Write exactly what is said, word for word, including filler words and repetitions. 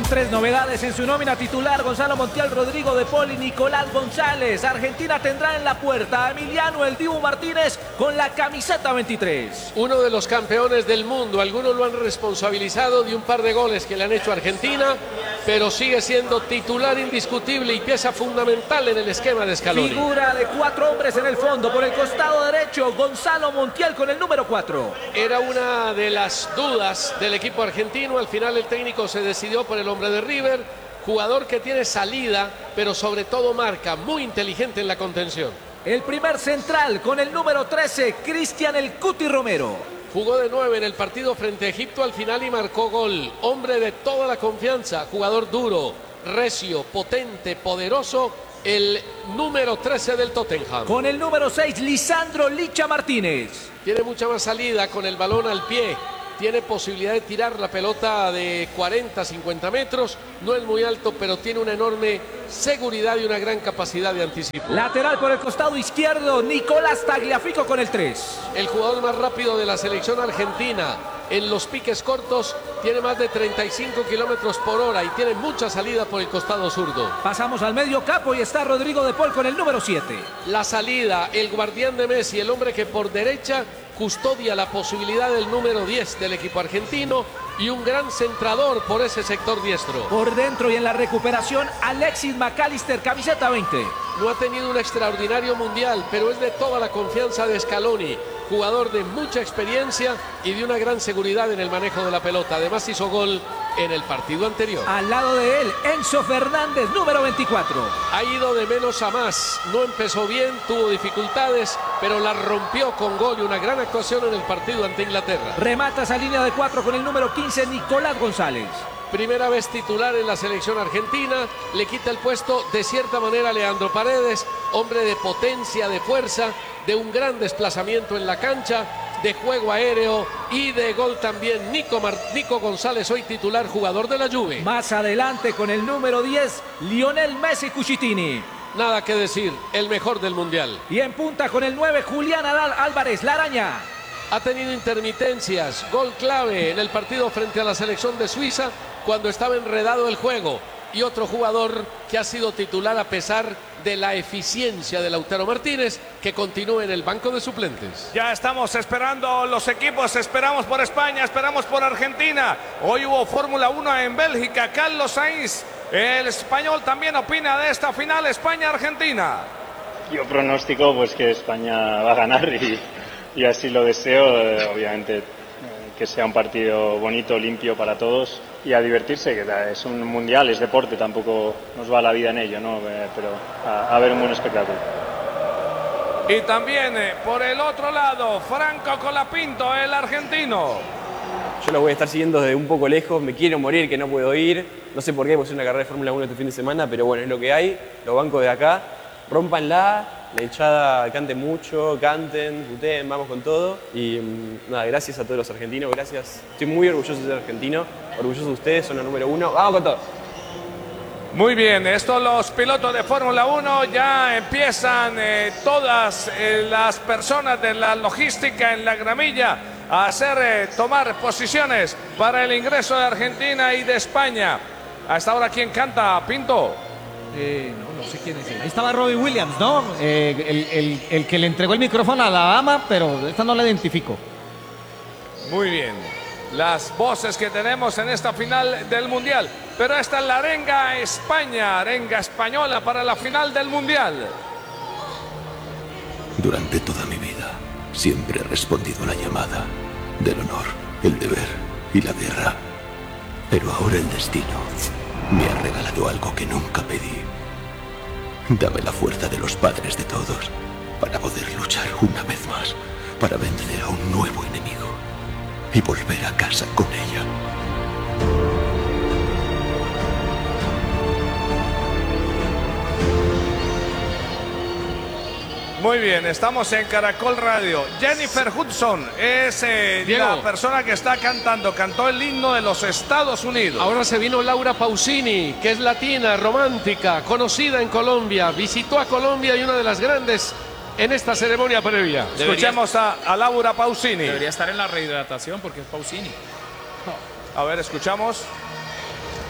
tres novedades en su nómina titular: Gonzalo Montiel, Rodrigo de Paul y Nicolás González. Argentina tendrá en la puerta a Emiliano El Dibu Martínez con la camiseta veintitrés. Uno de los campeones del mundo. Algunos lo han responsabilizado de un par de goles que le han hecho a Argentina, pero sigue siendo titular indiscutible y pieza fundamental en el esquema de Scaloni. Figura de cuatro hombres en el fondo. Por el costado derecho, Gonzalo Montiel con el número cuatro. Era una de las dudas del equipo argentino. Al final el técnico se decidió por el hombre de River, jugador que tiene salida, pero sobre todo marca, muy inteligente en la contención. El primer central con el número trece, Cristian El Cuti Romero. Jugó de nueve en el partido frente a Egipto al final y marcó gol. Hombre de toda la confianza, jugador duro, recio, potente, poderoso. El número trece del Tottenham. Con el número seis, Lisandro Licha Martínez. Tiene mucha más salida con el balón al pie. Tiene posibilidad de tirar la pelota de cuarenta, cincuenta metros. No es muy alto, pero tiene una enorme seguridad y una gran capacidad de anticipo. Lateral por el costado izquierdo, Nicolás Tagliafico con el tres. El jugador más rápido de la selección argentina. En los piques cortos tiene más de treinta y cinco kilómetros por hora y tiene mucha salida por el costado zurdo. Pasamos al medio campo y está Rodrigo de Paul con el número siete. La salida, el guardián de Messi, el hombre que por derecha custodia la posibilidad del número diez del equipo argentino y un gran centrador por ese sector diestro. Por dentro y en la recuperación, Alexis McAllister, camiseta veinte. No ha tenido un extraordinario mundial, pero es de toda la confianza de Scaloni. Jugador de mucha experiencia y de una gran seguridad en el manejo de la pelota. Además hizo gol en el partido anterior. Al lado de él, Enzo Fernández, número veinticuatro. Ha ido de menos a más. No empezó bien, tuvo dificultades, pero la rompió con gol y una gran actuación en el partido ante Inglaterra. Remata esa línea de cuatro con el número quince, Nicolás González. Primera vez titular en la selección argentina, le quita el puesto de cierta manera a Leandro Paredes, hombre de potencia, de fuerza, de un gran desplazamiento en la cancha, de juego aéreo y de gol también. Nico, Mar Nico González, hoy titular, jugador de la Juve. Más adelante con el número diez, Lionel Messi Cucitini. Nada que decir, el mejor del mundial. Y en punta con el nueve, Julián Álvarez, la araña. Ha tenido intermitencias, gol clave en el partido frente a la selección de Suiza cuando estaba enredado el juego. Y otro jugador que ha sido titular a pesar de la eficiencia de Lautaro Martínez, que continúa en el banco de suplentes. Ya estamos esperando los equipos, esperamos por España, esperamos por Argentina. Hoy hubo Fórmula uno en Bélgica, Carlos Sainz, el español, también opina de esta final España-Argentina. Yo pronostico pues que España va a ganar y, y así lo deseo, eh, obviamente. Que sea un partido bonito, limpio para todos y a divertirse, que es un mundial, es deporte, tampoco nos va la vida en ello, ¿no? Eh, pero a, a ver un buen espectáculo. Y también eh, por el otro lado, Franco Colapinto, el argentino. Yo lo voy a estar siguiendo desde un poco lejos, me quiero morir que no puedo ir, no sé por qué, porque es una carrera de Fórmula uno este fin de semana, pero bueno, es lo que hay, los bancos de acá, rómpanla. La hinchada cante mucho, canten, puteen, vamos con todo. Y nada, gracias a todos los argentinos, gracias. Estoy muy orgulloso de ser argentino, orgulloso de ustedes, son la número uno. ¡Vamos con todo! Muy bien, estos los pilotos de Fórmula uno ya empiezan eh, todas eh, las personas de la logística en la gramilla a hacer eh, tomar posiciones para el ingreso de Argentina y de España. Hasta ahora, ¿quién canta, Pinto? Eh, no, no sé quién es él. Ahí estaba Robbie Williams, ¿no? Eh, el, el, el que le entregó el micrófono a la dama, pero esta no la identifico. Muy bien. Las voces que tenemos en esta final del Mundial. Pero esta es la arenga España, arenga española para la final del Mundial. Durante toda mi vida siempre he respondido a la llamada del honor, el deber y la guerra. Pero ahora el destino me ha regalado algo que nunca pedí. Dame la fuerza de los padres de todos para poder luchar una vez más, para vencer a un nuevo enemigo y volver a casa con ella. Muy bien, estamos en Caracol Radio. Jennifer Hudson es eh, la persona que está cantando. Cantó el himno de los Estados Unidos. Ahora se vino Laura Pausini, que es latina, romántica, conocida en Colombia. Visitó a Colombia y una de las grandes en esta ceremonia previa. Debería, Escuchemos a, a Laura Pausini. Debería estar en la rehidratación porque es Pausini. A ver, escuchamos.